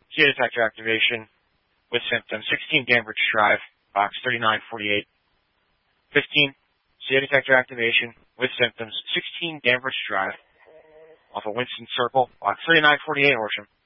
CA detector activation with symptoms. 16 Danbridge Drive, box 3948. 15. CA detector activation with symptoms. 16 Danbridge Drive, off of Winston Circle, box 3948, Horsham.